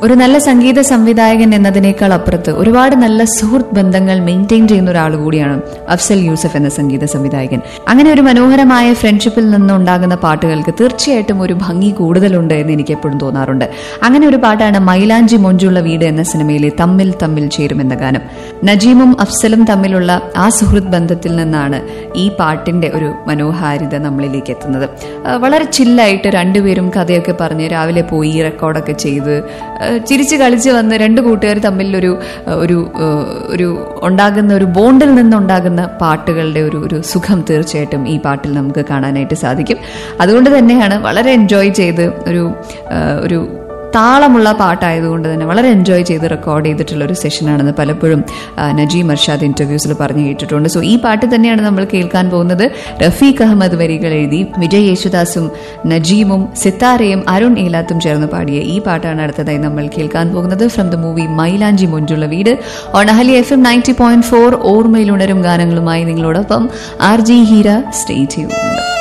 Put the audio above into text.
ഒരു നല്ല സംഗീത സംവിധായകൻ എന്നതിനേക്കാൾ അപ്പുറത്ത് ഒരുപാട് നല്ല സുഹൃത്ത് ബന്ധങ്ങൾ മെയിൻറ്റെയിൻ ചെയ്യുന്ന ഒരാൾ കൂടിയാണ് അഫ്സൽ യൂസഫ് എന്ന സംഗീത സംവിധായകൻ. അങ്ങനെ ഒരു മനോഹരമായ ഫ്രണ്ട്ഷിപ്പിൽ നിന്നുണ്ടാകുന്ന പാട്ടുകൾക്ക് തീർച്ചയായിട്ടും ഒരു ഭംഗി കൂടുതലുണ്ട് എന്ന് എനിക്ക് എപ്പോഴും തോന്നാറുണ്ട്. അങ്ങനെ ഒരു പാട്ടാണ് മൈലാഞ്ചി മൊഞ്ചുള്ള വീട് എന്ന സിനിമയിലെ തമ്മിൽ തമ്മിൽ ചേരുമെന്ന ഗാനം. നജീമും അഫ്സലും തമ്മിലുള്ള ആ സുഹൃത്ത് ബന്ധത്തിൽ നിന്നാണ് ഈ പാട്ടിന്റെ ഒരു മനോഹാരിത നമ്മളിലേക്ക് എത്തുന്നത്. വളരെ ചില്ലായിട്ട് രണ്ടുപേരും കഥയൊക്കെ പറഞ്ഞ് രാവിലെ പോയി റെക്കോർഡൊക്കെ ചെയ്ത് ചിരിച്ച് കളിച്ച് വന്ന് രണ്ട് കൂട്ടുകാർ തമ്മിൽ ഒരു ഉണ്ടാകുന്ന ഒരു ബോണ്ടിൽ നിന്നുണ്ടാകുന്ന പാട്ടുകളുടെ ഒരു സുഖം തീർച്ചയായിട്ടും ഈ പാട്ടിൽ നമുക്ക് കാണാനായിട്ട് സാധിക്കും. അതുകൊണ്ട് തന്നെയാണ് വളരെ എൻജോയ് ചെയ്ത് ഒരു താളമുള്ള പാട്ടായതുകൊണ്ട് തന്നെ വളരെ എൻജോയ് ചെയ്ത് റെക്കോർഡ് ചെയ്തിട്ടുള്ള ഒരു സെഷനാണെന്ന് പലപ്പോഴും നജീം അർഷാദ് ഇന്റർവ്യൂസിൽ പറഞ്ഞു കേട്ടിട്ടുണ്ട്. സോ ഈ പാട്ട് തന്നെയാണ് നമ്മൾ കേൾക്കാൻ പോകുന്നത്. റഫീഖ് അഹമ്മദ് വരികൾ എഴുതി വിജയ് യേശുദാസും നജീമും സിത്താരയും അരുൺ ഏലാത്തും ചേർന്ന് പാടിയ ഈ പാട്ടാണ് അടുത്തതായി നമ്മൾ കേൾക്കാൻ പോകുന്നത്. ഫ്രം ദ മൂവി മൈലാഞ്ചി മൊഞ്ചുള്ള വീട് ഓൺ അഹലി FM 90.4. ഓർമ്മയിലുണരും ഗാനങ്ങളുമായി നിങ്ങളോടൊപ്പം RJ ഹീര. Stay tuned.